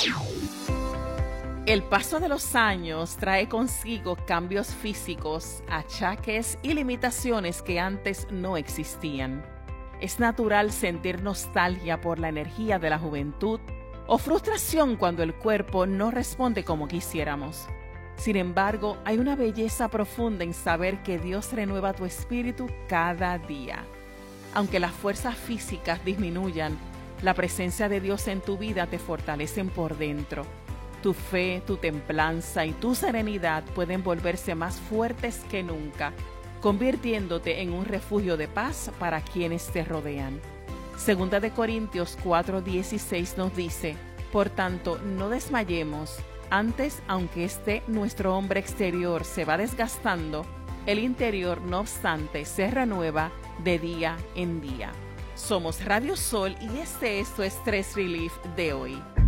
El paso de los años trae consigo cambios físicos, achaques y limitaciones que antes no existían. Es natural sentir nostalgia por la energía de la juventud o frustración cuando el cuerpo no responde como quisiéramos. Sin embargo, hay una belleza profunda en saber que Dios renueva tu espíritu cada día. Aunque las fuerzas físicas disminuyan, la presencia de Dios en tu vida te fortalecen por dentro. Tu fe, tu templanza y tu serenidad pueden volverse más fuertes que nunca, convirtiéndote en un refugio de paz para quienes te rodean. Segunda de Corintios 4:16 nos dice: por tanto, no desmayemos. Antes, aunque nuestro hombre exterior se va desgastando, el interior, no obstante, se renueva de día en día. Somos Radio Sol y este es tu Stress Relief de hoy.